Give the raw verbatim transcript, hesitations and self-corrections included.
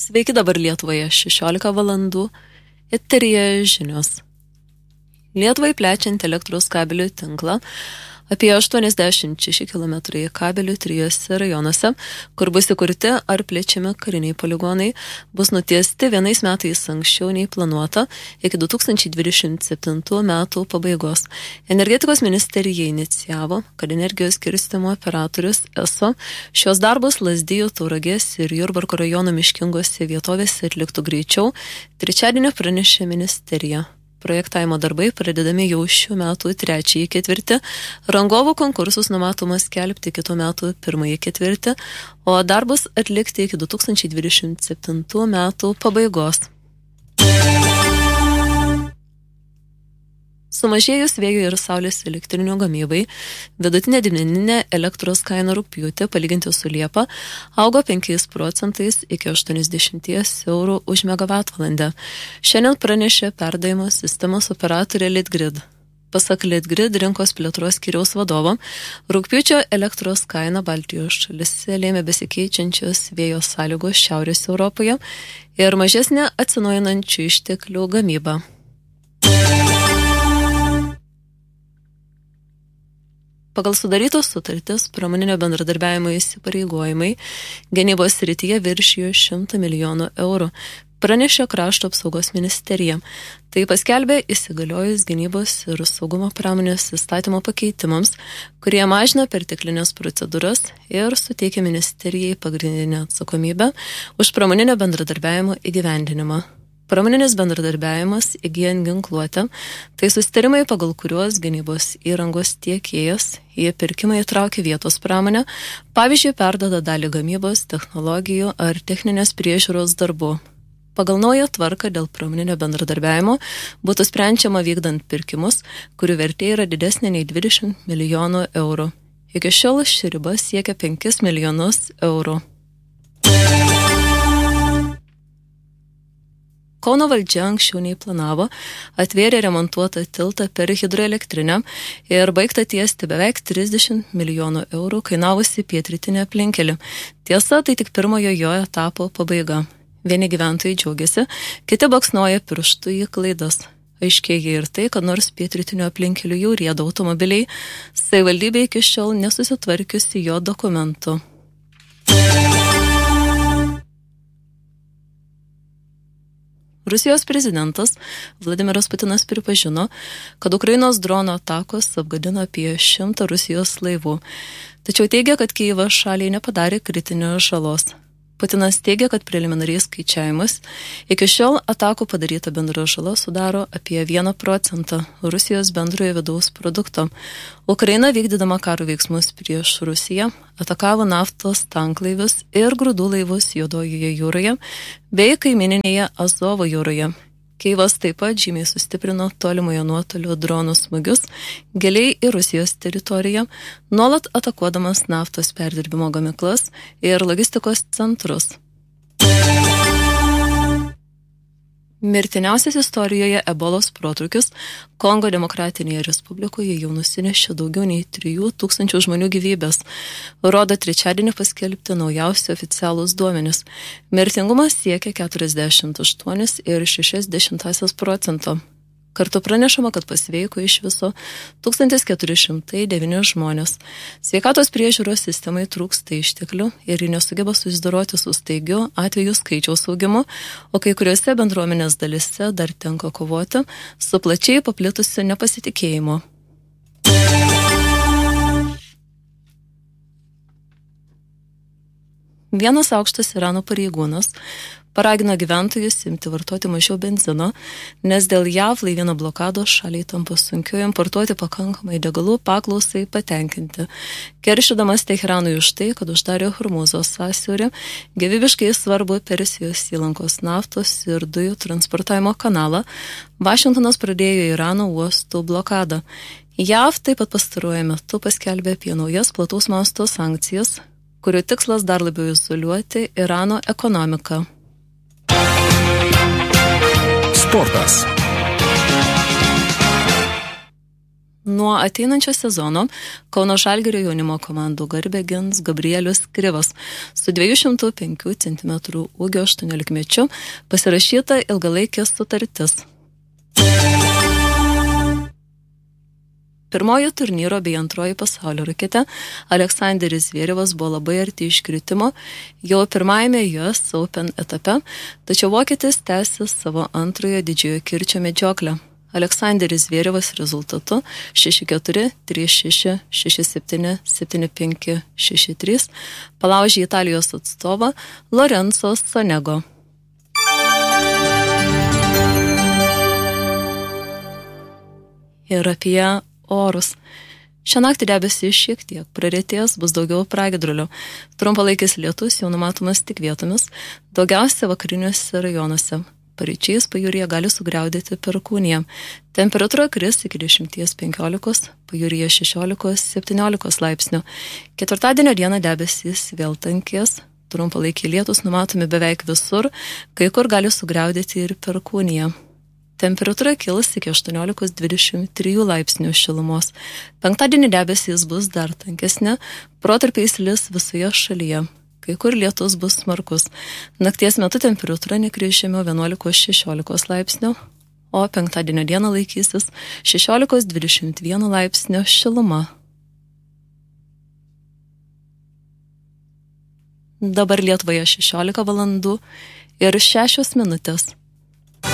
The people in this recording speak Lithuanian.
Sveiki, dabar Lietuvoje šešiolika valandų, eteryje žinios. Lietuvai plečiant elektros kabelių tinklą, apie aštuoniasdešimt šeši kilometrai kabelių trijose rajonuose, kur bus įkurti ar plečiami kariniai poligonai, bus nutiesti vienais metais anksčiau nei planuota iki du tūkstančiai dvidešimt septintų metų pabaigos. Energetikos ministerija inicijavo, kad energijos skirstymo operatorius E S O šios darbus Lazdijų, Tauragės ir Jurbarko rajono miškingose vietovėse atliktų greičiau, trečiadienį pranešė ministerija. Projektavimo darbai pradedami jau šių metų trečiąjį ketvirtį, rangovų konkursus numatomas skelbti kitų metų pirmąjį ketvirtį, o darbus atlikti iki du tūkstančiai dvidešimt septintų metų pabaigos. Sumažėjus vėjo ir saulės elektrinių gamybai, vidutinė dieninė elektros kaina rugpjūtį palyginti su Liepa augo penkiais procentais iki aštuoniasdešimt eurų už megavatvalandę. Šiandien pranešė perdavimo sistemos operatorė Litgrid. Pasak Litgrid rinkos plėtros skyriaus vadovo, rugpjūčio elektros kaina Baltijos šalyse lėmė besikeičiančios vėjo sąlygos Šiaurės Europoje ir mažesnė atsinaujinančių išteklių gamyba. Pagal sudarytos sutartis pramoninio bendradarbiavimo įsipareigojimai gynybos srityje viršijo šimtą milijonų eurų, pranešė Krašto apsaugos ministerija. Tai paskelbė įsigaliojus gynybos ir saugumo pramonės įstatymo pakeitimams, kurie mažina perteklinės procedūras ir suteikia ministerijai pagrindinę atsakomybę už pramoninio bendradarbiavimo įgyvendinimą. Pramoninis bendradarbiavimas įgyjant ginkluotę, tai susitarimai, pagal kuriuos gynybos įrangos tiekėjas į pirkimą įtraukia vietos pramonę, pavyzdžiui, perduoda dalį gamybos, technologijų ar techninės priežiūros darbų. Pagal naują tvarką dėl pramoninio bendradarbiavimo būtų sprendžiama vykdant pirkimus, kurių vertė yra didesnė nei dvidešimt milijonų eurų. Iki šiol ši riba siekia penkis milijonus eurų. Kauno valdžia anksčiau nei planavo, atvėrė remontuotą tiltą per hidroelektrinę ir baigta tiesti beveik trisdešimt milijonų eurų kainavusi pietrytinę aplinkelį. Tiesa, tai tik pirmojo jo etapo pabaiga. Vieni gyventojai džiaugiasi, kiti baksnoja pirštų į klaidas. Aiškėja ir tai, kad nors pietrytinio aplinkelių jau rieda automobiliai, savivaldybė iki šiol nesusitvarkiusi jo dokumentų. Rusijos prezidentas Vladimiras Putinas pripažino, kad Ukrainos drono atakos apgadino apie šimtą Rusijos laivų, tačiau teigia, kad Kijevas šaliai nepadarė kritinės žalos. Putinas teigia, kad preliminariais skaičiavimus iki šiol atakų padaryta bendra žala sudaro apie vieną procentą Rusijos bendrojo vidaus produkto. Ukraina vykdydama karo veiksmus prieš Rusiją atakavo naftos tanklaivius ir grūdų laivus Juodojoje jūroje bei kaimininėje Azovo jūroje. Kijevas taip pat žymiai sustiprino tolimojo nuotolio dronų smūgius giliai į Rusijos teritoriją, nuolat atakuodamas naftos perdirbimo gamyklas ir logistikos centrus. Mirtiniausias istorijoje ebolos protrūkis Kongo Demokratinėje Respublikoje jau nusinešė daugiau nei trijų tūkstančių žmonių gyvybės, rodo trečiadienį paskelbti naujausi oficialūs duomenys. Mirtingumas siekia keturiasdešimt aštuoni ir šešias dešimtąsias procento. Kartu pranešama, kad pasveiko iš viso tūkstantis keturi šimtai devyni žmonės. Sveikatos priežiūros sistemai trūksta išteklių ir ji nesugeba susidoroti su staigiu atvejų skaičiaus augimu, o kai kuriuose bendruomenės dalyse dar tenka kovoti su plačiai paplitusiu nepasitikėjimu. Vienas aukštas Irano pareigūnas paragino gyventojus imti vartoti mažiau benzino, nes dėl J A V laivyno blokados šaliai tampa sunkiau importuoti pakankamai degalų paklausai patenkinti. Keršydamas Teheranui už tai, kad uždarė Hormūzo sąsiaurį, gyvybiškai svarbu Persijos įlankos naftos ir dujų transportavimo kanalą, Vašingtonas pradėjo Irano uostų blokadą. J A V taip pat pastaruoju metu paskelbė apie naujas plataus masto sankcijas, kurių tikslas dar labiau izoliuoti Irano ekonomiką. Sportas. Nuo ateinančio sezono Kauno Žalgirio jaunimo komandų garbę gins Gabrielius Krivas. Su dviejų šimtų penkių centimetrų ūgio aštuoniolikmečiu pasirašyta ilgalaikė sutartis. Pirmojo turnyro bei antroji pasaulio raketė Aleksanderis Zvierievas buvo labai arti iškritimo jau pirmajame U S Open etape, tačiau vokietis tęsė savo antrojo didžiojo kirčio medžioklę. Aleksanderis Zvierievas rezultatu šeši keturi, trys šeši, šeši septyni, septyni penki, šeši trys palaužė Italijos atstovą Lorenzo Sonego. Ir apie orus. Šią naktį debesys šiek tiek praretės, bus daugiau pragiedrulių. Trumpalaikis lietus jau numatomas tik vietomis, daugiausia vakariniuose rajonuose. Paryčiais pajūryje gali sugriaudėti Perkūniją. Temperatūra kris iki dešimt penkiolika, pajūryje šešiolika septyniolika laipsnių. Ketvirtadienio dieną debesys vėl tankės, trumpalaikiai lietus numatomi beveik visur, kai kur gali sugriaudėti ir Perkūniją. Temperatūra kils iki aštuoniolika dvidešimt trijų laipsnių šilumos. Penktadienį debesys bus dar tankesnė, protarpiais lis visoje šalyje. Kai kur lietus bus smarkus. Nakties metu temperatūra nekris žemiau vienuolika šešiolika laipsnių, o penktadienio dieną laikysis šešiolika dvidešimt vienas laipsnio šiluma. Dabar Lietuvoje šešiolika valandų ir šešios minutės.